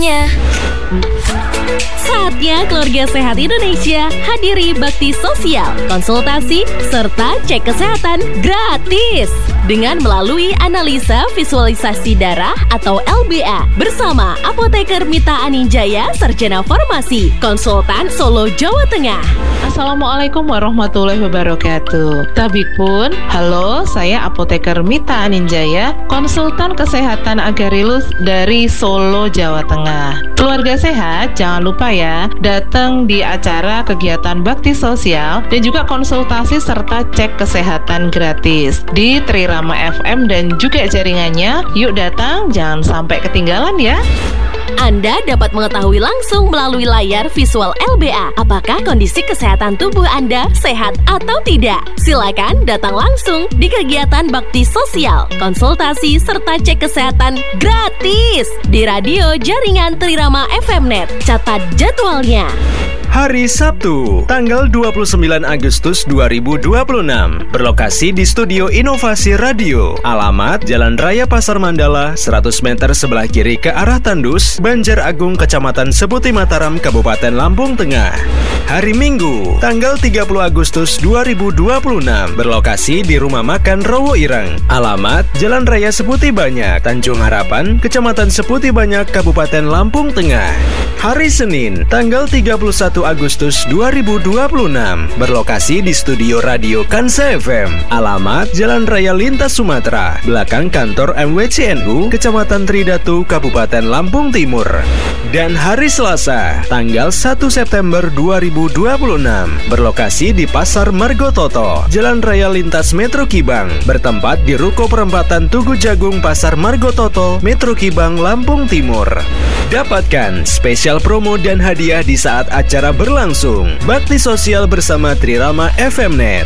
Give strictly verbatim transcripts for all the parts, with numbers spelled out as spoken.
Saatnya keluarga sehat Indonesia hadiri bakti sosial, konsultasi, serta cek kesehatan gratis dengan melalui analisa visualisasi darah atau L B A bersama Apoteker Mita Aninjaya, Sarjana Farmasi, konsultan Solo, Jawa Tengah. Assalamualaikum warahmatullahi wabarakatuh. Tabipun, halo, saya Apoteker Mita Aninjaya, konsultan kesehatan Agarilus dari Solo, Jawa Tengah. Keluarga sehat, jangan lupa ya, datang di acara kegiatan bakti sosial dan juga konsultasi serta cek kesehatan gratis di Trirama F M dan juga jaringannya. Yuk datang, jangan sampai ketinggalan ya. Anda dapat mengetahui langsung melalui layar visual L B A apakah kondisi kesehatan tubuh Anda sehat atau tidak. Silakan datang langsung di kegiatan bakti sosial, konsultasi serta cek kesehatan gratis di radio jaringan Trirama F M Net. Catat jadwalnya. Hari Sabtu, tanggal dua puluh sembilan Agustus dua ribu dua puluh enam, berlokasi di Studio Inovasi Radio. Alamat Jalan Raya Pasar Mandala, seratus meter sebelah kiri ke arah Tandus, Banjar Agung, Kecamatan Seputi Mataram, Kabupaten Lampung Tengah. Hari Minggu, tanggal tiga puluh Agustus dua ribu dua puluh enam, berlokasi di Rumah Makan Rowo Ireng. Alamat Jalan Raya Seputi Banyak, Tanjung Harapan, Kecamatan Seputi Banyak, Kabupaten Lampung Tengah. Hari Senin, tanggal tiga puluh satu Agustus dua ribu dua puluh enam, berlokasi di Studio Radio Kansa F M. Alamat Jalan Raya Lintas Sumatera, belakang kantor M W C N U, Kecamatan Tridatu, Kabupaten Lampung Timur. Dan hari Selasa, tanggal satu September dua ribu dua puluh enam, berlokasi di Pasar Margototo, Jalan Raya Lintas Metro Kibang, bertempat di Ruko Perempatan Tugu Jagung, Pasar Margototo, Metro Kibang, Lampung Timur. Dapatkan spesial promo dan hadiah di saat acara berlangsung. Bakti sosial bersama Trirama F M Net.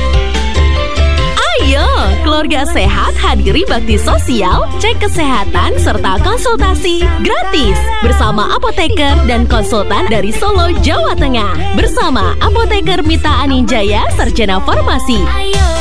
Ayo, keluarga sehat hadiri bakti sosial, cek kesehatan, serta konsultasi gratis bersama apoteker dan konsultan dari Solo, Jawa Tengah. Bersama Apoteker Mita Aninjaya, Sarjana Farmasi.